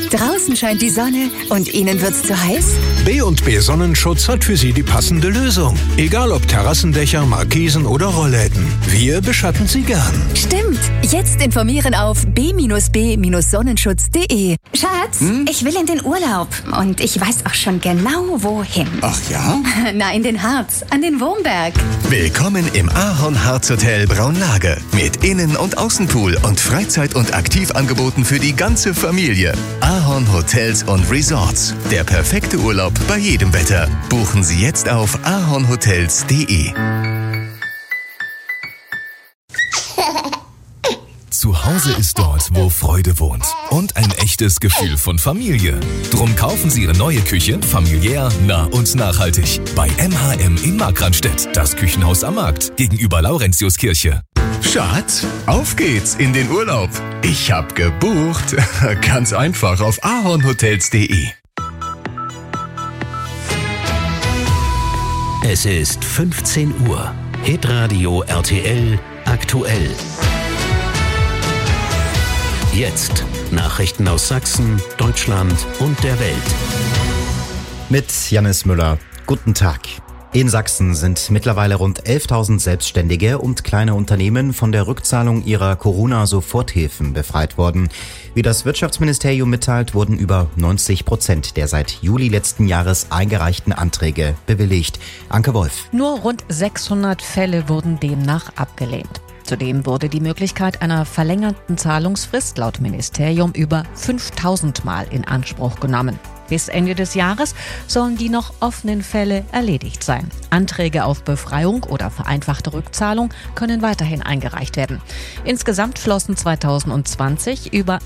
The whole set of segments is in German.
Draußen scheint die Sonne und Ihnen wird's zu heiß? B&B Sonnenschutz hat für Sie die passende Lösung. Egal ob Terrassendächer, Markisen oder Rollläden. Wir beschatten Sie gern. Stimmt. Jetzt informieren auf b-b-sonnenschutz.de. Schatz, ich will in den Urlaub und ich weiß auch schon genau, wohin. Ach ja? Na, in den Harz, an den Wurmberg. Willkommen im Ahorn-Harz Hotel Braunlage. Mit Innen- und Außenpool und Freizeit- und Aktivangeboten für die ganze Familie. Ahorn Hotels und Resorts. Der perfekte Urlaub bei jedem Wetter. Buchen Sie jetzt auf ahornhotels.de. Zu Hause ist dort, wo Freude wohnt. Und ein echtes Gefühl von Familie. Drum kaufen Sie Ihre neue Küche familiär, nah und nachhaltig. Bei MHM in Markranstädt. Das Küchenhaus am Markt. Gegenüber Laurentiuskirche. Schatz, auf geht's in den Urlaub. Ich hab gebucht. Ganz einfach auf ahornhotels.de. Es ist 15 Uhr. Hitradio RTL aktuell. Jetzt Nachrichten aus Sachsen, Deutschland und der Welt. Mit Jannis Müller. Guten Tag. In Sachsen sind mittlerweile rund 11.000 Selbstständige und kleine Unternehmen von der Rückzahlung ihrer Corona-Soforthilfen befreit worden. Wie das Wirtschaftsministerium mitteilt, wurden über 90% der seit Juli letzten Jahres eingereichten Anträge bewilligt. Anke Wolf. Nur rund 600 Fälle wurden demnach abgelehnt. Zudem wurde die Möglichkeit einer verlängerten Zahlungsfrist laut Ministerium über 5.000 Mal in Anspruch genommen. Bis Ende des Jahres sollen die noch offenen Fälle erledigt sein. Anträge auf Befreiung oder vereinfachte Rückzahlung können weiterhin eingereicht werden. Insgesamt flossen 2020 über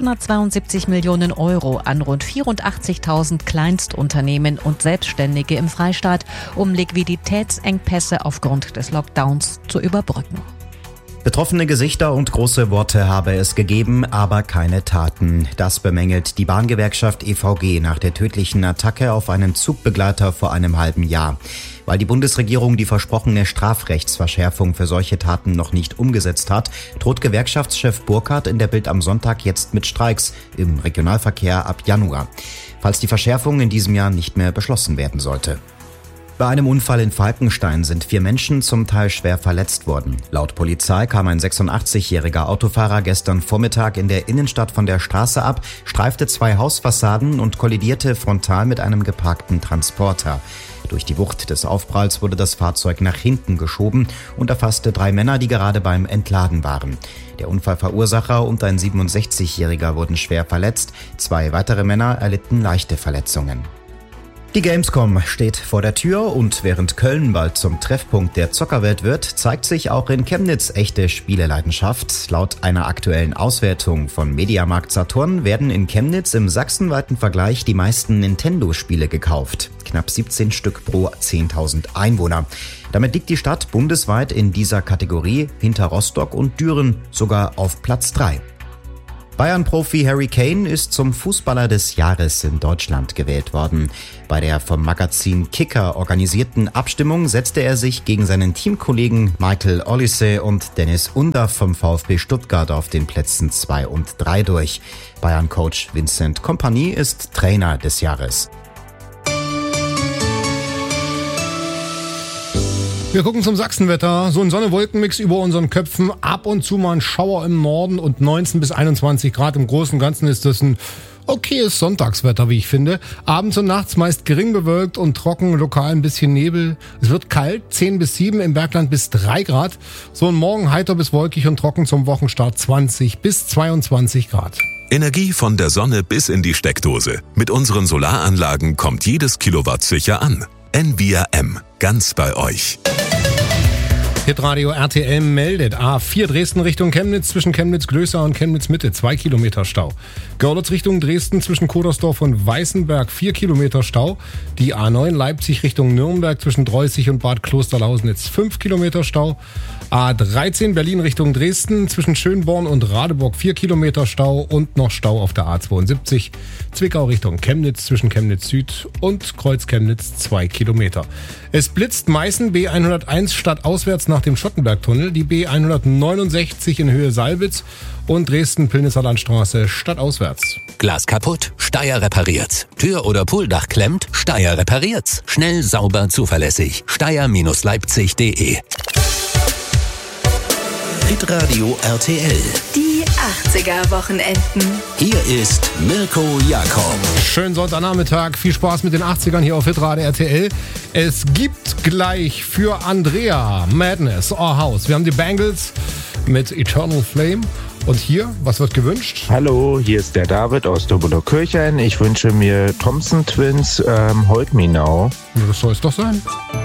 672 Millionen Euro an rund 84.000 Kleinstunternehmen und Selbstständige im Freistaat, um Liquiditätsengpässe aufgrund des Lockdowns zu überbrücken. Betroffene Gesichter und große Worte habe es gegeben, aber keine Taten. Das bemängelt die Bahngewerkschaft EVG nach der tödlichen Attacke auf einen Zugbegleiter vor einem halben Jahr. Weil die Bundesregierung die versprochene Strafrechtsverschärfung für solche Taten noch nicht umgesetzt hat, droht Gewerkschaftschef Burkhardt in der Bild am Sonntag jetzt mit Streiks im Regionalverkehr ab Januar, falls die Verschärfung in diesem Jahr nicht mehr beschlossen werden sollte. Bei einem Unfall in Falkenstein sind 4 Menschen zum Teil schwer verletzt worden. Laut Polizei kam ein 86-jähriger Autofahrer gestern Vormittag in der Innenstadt von der Straße ab, streifte 2 Hausfassaden und kollidierte frontal mit einem geparkten Transporter. Durch die Wucht des Aufpralls wurde das Fahrzeug nach hinten geschoben und erfasste 3 Männer, die gerade beim Entladen waren. Der Unfallverursacher und ein 67-jähriger wurden schwer verletzt. 2 weitere Männer erlitten leichte Verletzungen. Die Gamescom steht vor der Tür und während Köln bald zum Treffpunkt der Zockerwelt wird, zeigt sich auch in Chemnitz echte Spieleleidenschaft. Laut einer aktuellen Auswertung von Mediamarkt Saturn werden in Chemnitz im sachsenweiten Vergleich die meisten Nintendo-Spiele gekauft. Knapp 17 Stück pro 10.000 Einwohner. Damit liegt die Stadt bundesweit in dieser Kategorie hinter Rostock und Düren sogar auf Platz 3. Bayern-Profi Harry Kane ist zum Fußballer des Jahres in Deutschland gewählt worden. Bei der vom Magazin Kicker organisierten Abstimmung setzte er sich gegen seinen Teamkollegen Michael Olise und Dennis Undaff vom VfB Stuttgart auf den Plätzen 2 und 3 durch. Bayern-Coach Vincent Kompany ist Trainer des Jahres. Wir gucken zum Sachsenwetter. So ein Sonne-Wolken-Mix über unseren Köpfen. Ab und zu mal ein Schauer im Norden und 19 bis 21 Grad. Im Großen und Ganzen ist das ein okayes Sonntagswetter, wie ich finde. Abends und nachts meist gering bewölkt und trocken, lokal ein bisschen Nebel. Es wird kalt, 10 bis 7, im Bergland bis 3 Grad. So ein Morgen heiter bis wolkig und trocken, zum Wochenstart 20 bis 22 Grad. Energie von der Sonne bis in die Steckdose. Mit unseren Solaranlagen kommt jedes Kilowatt sicher an. NVRM, ganz bei euch. Hitradio RTL meldet A4 Dresden Richtung Chemnitz zwischen Chemnitz-Glößer und Chemnitz-Mitte 2 Kilometer Stau. Görlitz Richtung Dresden zwischen Kodersdorf und Weißenberg 4 Kilometer Stau. Die A9 Leipzig Richtung Nürnberg zwischen Dreußig und Bad Klosterlausnitz 5 Kilometer Stau. A13 Berlin Richtung Dresden zwischen Schönborn und Radeburg 4 Kilometer Stau und noch Stau auf der A72. Zwickau Richtung Chemnitz zwischen Chemnitz Süd und Kreuz Chemnitz 2 Kilometer. Es blitzt Meißen B101 stadtauswärts nach nach dem Schottenbergtunnel, die B169 in Höhe Salbitz und Dresden-Pillnitzer Landstraße stadtauswärts. Glas kaputt? Steyr repariert's. Tür- oder Pooldach klemmt? Steyr repariert's. Schnell, sauber, zuverlässig. Steyr-Leipzig.de. Hitradio RTL. Die 80er-Wochenenden. Hier ist Mirko Jakob. Schönen Sonntagnachmittag, viel Spaß mit den 80ern hier auf Hitradio RTL. Es gibt gleich für Andrea Madness, Our House. Wir haben die Bangles mit Eternal Flame. Und hier, was wird gewünscht? Hallo, hier ist der David aus Dobelow-Kirchhain. Ich wünsche mir Thompson Twins, Hold Me Now. Das soll es doch sein.